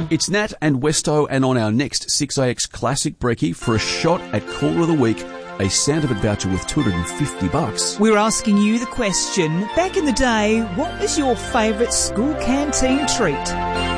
It's Nat and Westo, and on our next 6AX Classic Brekkie, for a shot at Caller of the Week, a Santabit voucher worth $250. We're asking you the question, back in the day, what was your favourite school canteen treat?